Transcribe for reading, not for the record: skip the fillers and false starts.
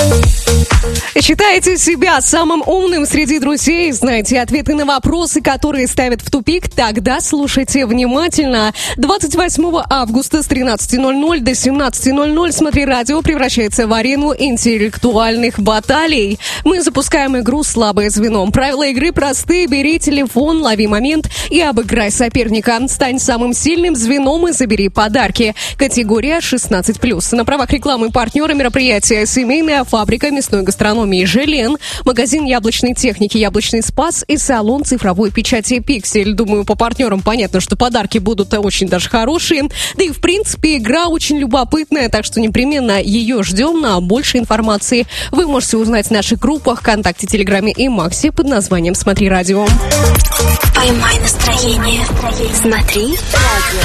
Считаете себя самым умным среди друзей? Знаете ответы на вопросы, которые ставят в тупик? Тогда слушайте внимательно. 28 августа с 13:00 до 17:00 «Смотри радио» превращается в арену интеллектуальных баталий. Мы запускаем игру «Слабое звено». Правила игры простые. Бери телефон, лови момент и обыграй соперника. Стань самым сильным звеном и забери подарки. Категория 16+. На правах рекламы партнера мероприятия «Семейная фабрика мясной гастрономии «Желен», магазин яблочной техники «Яблочный спас» и салон цифровой печати «Пиксель». Думаю, по партнерам понятно, что подарки будут очень даже хорошие. Да и, в принципе, игра очень любопытная, так что непременно ее ждем. На больше информации вы можете узнать в наших группах ВКонтакте, Телеграме и Максе под названием «Смотри радио». Поймай настроение. Смотри радио.